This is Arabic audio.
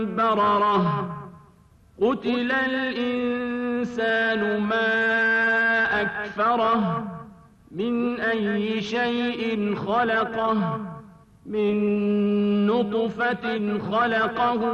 بررة قتل الإنسان ما أكفره من أي شيء خلقه من نطفة خلقه